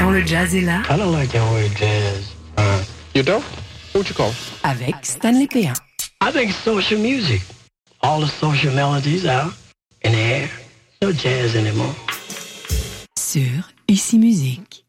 Quand le jazz est là. I don't like that word jazz. You don't? What you call? Avec Stanley Péan. I think it's social music. All the social melodies out in the air. No jazz anymore. Sur Ici Musique.